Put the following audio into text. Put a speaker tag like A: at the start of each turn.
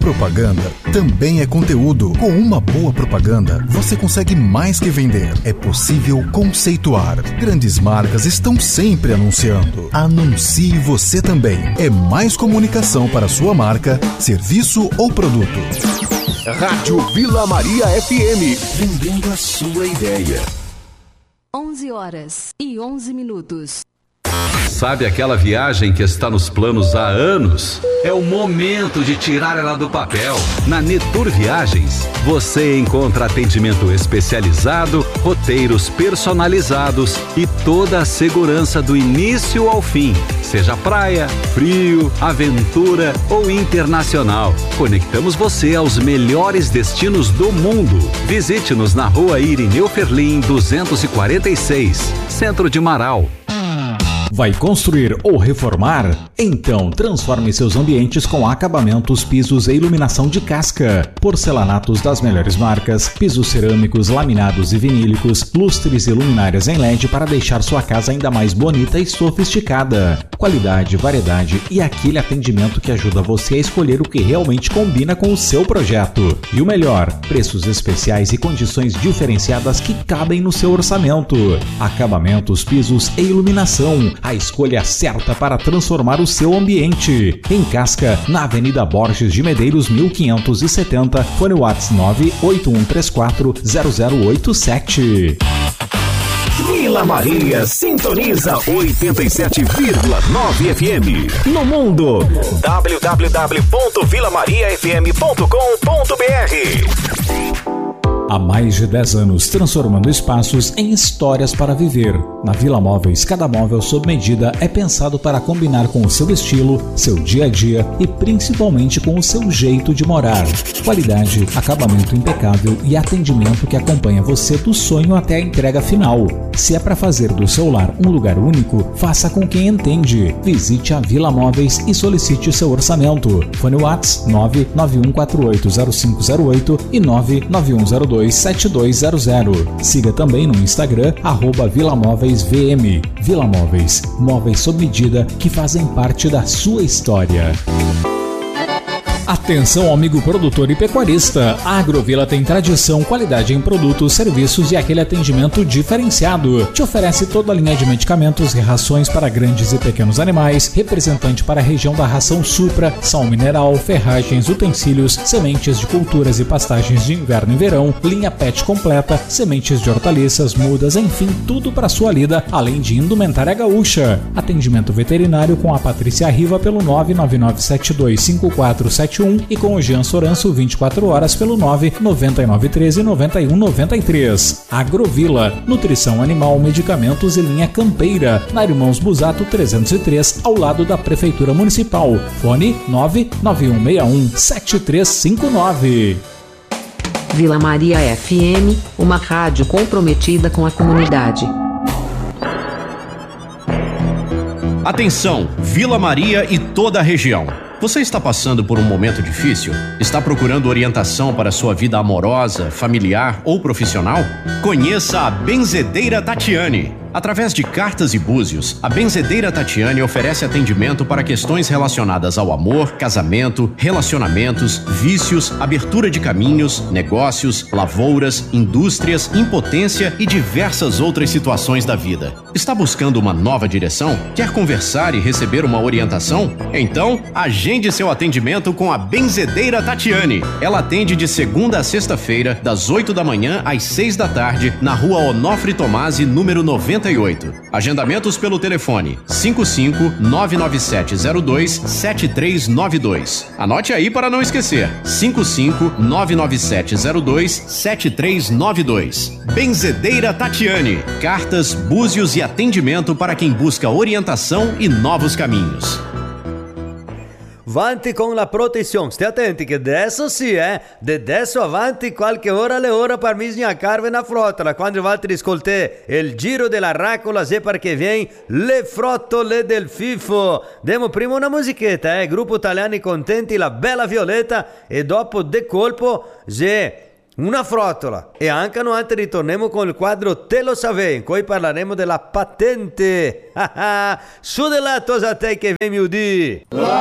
A: Propaganda também é conteúdo. Com uma boa propaganda, você consegue mais que vender. É possível conceituar. Grandes marcas estão sempre anunciando. Anuncie você também. É mais comunicação para sua marca, serviço ou produto.
B: Rádio Vila Maria FM, vendendo a sua ideia.
C: 11h11.
D: Sabe aquela viagem que está nos planos há anos? É o momento de tirar ela do papel. Na Netur Viagens, você encontra atendimento especializado, roteiros personalizados e toda a segurança do início ao fim. Seja praia, frio, aventura ou internacional. Conectamos você aos melhores destinos do mundo. Visite-nos na Rua Irineu Ferlin 246, Centro de Marau.
E: Vai construir ou reformar? Então transforme seus ambientes com acabamentos, pisos e iluminação de casca. Porcelanatos das melhores marcas, pisos cerâmicos, laminados e vinílicos, lustres e luminárias em LED para deixar sua casa ainda mais bonita e sofisticada. Qualidade, variedade e aquele atendimento que ajuda você a escolher o que realmente combina com o seu projeto. E o melhor, preços especiais e condições diferenciadas que cabem no seu orçamento. Acabamentos, pisos e iluminação. A escolha certa para transformar o seu ambiente. Em Casca, na Avenida Borges de Medeiros 1570, fone WhatsApp 981340087.
B: Vila Maria sintoniza 87,9 FM. No mundo, www.vilamariafm.com.br.
E: Há mais de 10 anos, transformando espaços em histórias para viver. Na Vila Móveis, cada móvel sob medida é pensado para combinar com o seu estilo, seu dia a dia e principalmente com o seu jeito de morar. Qualidade, acabamento impecável e atendimento que acompanha você do sonho até a entrega final. Se é para fazer do seu lar um lugar único, faça com quem entende. Visite a Vila Móveis e solicite seu orçamento. Fone WhatsApp 991480508 e 99102 7200. Siga também no Instagram @VilaMóveisVM. Vila Móveis, móveis sob medida que fazem parte da sua história. Atenção, amigo produtor e pecuarista. A Agrovila tem tradição, qualidade em produtos, serviços e aquele atendimento diferenciado. Te oferece toda a linha de medicamentos e rações para grandes e pequenos animais, representante para a região da ração Supra, sal mineral, ferragens, utensílios, sementes de culturas e pastagens de inverno e verão, linha PET completa, sementes de hortaliças, mudas, enfim, tudo para sua lida, além de indumentária gaúcha. Atendimento veterinário com a Patrícia Riva pelo 999725471 e com o Jean Soranço 24 horas pelo 99913-9193. Agrovila, nutrição animal, medicamentos e linha campeira, na Irmãos Busato 303, ao lado da Prefeitura Municipal. Fone 991617359.
C: Vila Maria FM, uma rádio comprometida com a comunidade.
F: Atenção, Vila Maria e toda a região. Você está passando por um momento difícil? Está procurando orientação para sua vida amorosa, familiar ou profissional? Conheça a Benzedeira Tatiane. Através de cartas e búzios, a Benzedeira Tatiane oferece atendimento para questões relacionadas ao amor, casamento, relacionamentos, vícios, abertura de caminhos, negócios, lavouras, indústrias, impotência e diversas outras situações da vida. Está buscando uma nova direção? Quer conversar e receber uma orientação? Então, agende seu atendimento com a Benzedeira Tatiane. Ela atende de segunda a sexta-feira, das 8 da manhã às 6 da tarde, na Rua Onofre Tomasi, número 98. Agendamentos pelo telefone 55-99702-7392. Anote aí para não esquecer. 55-99702-7392. Benzedeira Tatiane. Cartas, búzios e atendimento para quem busca orientação e novos caminhos.
G: Avanti con la protezione, stia attenti che adesso sì, de adesso avanti qualche ora alle ore per misniacarvi na frottola, quando volete ascoltare il giro della racola, se perché viene le frottole del FIFO. Demo prima una musichetta, gruppo Italiani Contenti, la Bella Violetta, e dopo de colpo, una frottola. E anche noi ritorniamo con il quadro Te lo sapevi, in cui parleremo della patente. Su della tua te che vem udì.